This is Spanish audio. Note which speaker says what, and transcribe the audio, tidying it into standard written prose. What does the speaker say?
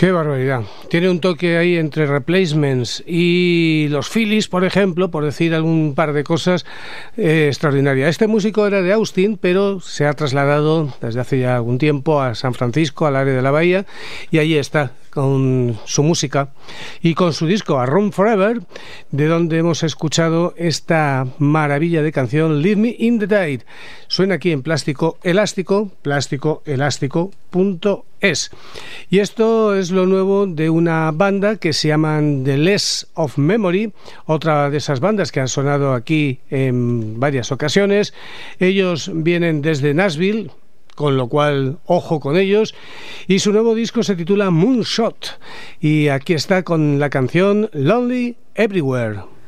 Speaker 1: Qué barbaridad. Tiene un toque ahí entre Replacements y los Phillies, por ejemplo, por decir algún par de cosas extraordinarias. Este músico era de Austin, pero se ha trasladado desde hace ya algún tiempo a San Francisco, al área de la Bahía, y allí está con su música y con su disco A Run Forever, de donde hemos escuchado esta maravilla de canción Leave Me in the Tide. Suena aquí en Plástico Elástico, plásticoelástico.es. Y esto es lo nuevo de una banda que se llaman The Less of Memory, otra de esas bandas que han sonado aquí en varias ocasiones. Ellos vienen desde Nashville, con lo cual, ojo con ellos, y su nuevo disco se titula Moonshot, y aquí está con la canción Lonely Everywhere.